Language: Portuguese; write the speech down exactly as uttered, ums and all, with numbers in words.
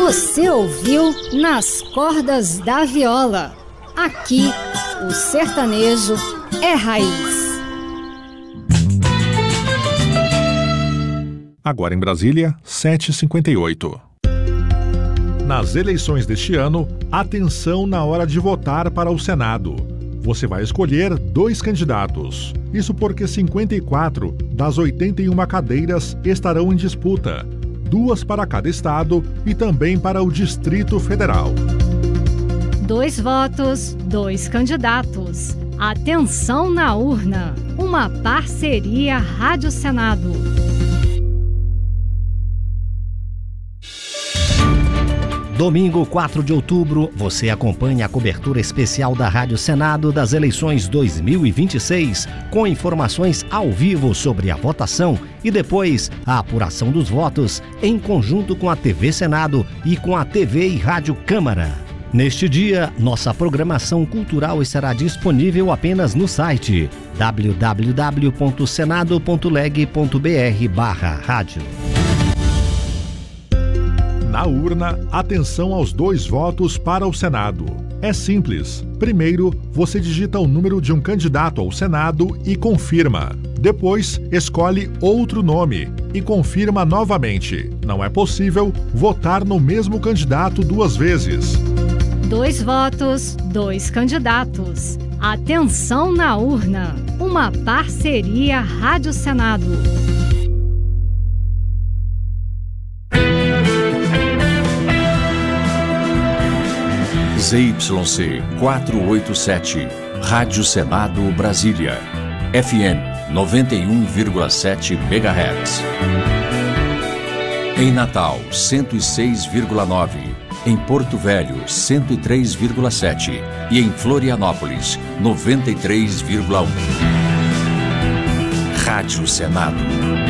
Você ouviu Nas Cordas da Viola. Aqui, o sertanejo é raiz. Agora em Brasília, sete e cinquenta e oito. Nas eleições deste ano, atenção na hora de votar para o Senado. Você vai escolher dois candidatos. Isso porque cinquenta e quatro das oitenta e uma cadeiras estarão em disputa. Duas para cada estado e também para o Distrito Federal. Dois votos, dois candidatos. Atenção na urna. Uma parceria Rádio Senado. Domingo, quatro de outubro, você acompanha a cobertura especial da Rádio Senado das eleições dois mil e vinte e seis, com informações ao vivo sobre a votação e depois a apuração dos votos, em conjunto com a T V Senado e com a T V e Rádio Câmara. Neste dia, nossa programação cultural estará disponível apenas no site w w w ponto senado ponto leg ponto b r barra rádio. Na urna, atenção aos dois votos para o Senado. É simples. Primeiro, você digita o número de um candidato ao Senado e confirma. Depois, escolhe outro nome e confirma novamente. Não é possível votar no mesmo candidato duas vezes. Dois votos, dois candidatos. Atenção na urna. Uma parceria Rádio Senado. Z Y C quatrocentos e oitenta e sete, Rádio Senado Brasília, F M noventa e um vírgula sete megahertz. Em Natal, cento e seis vírgula nove, em Porto Velho, cento e três vírgula sete e em Florianópolis, noventa e três vírgula um. Rádio Senado.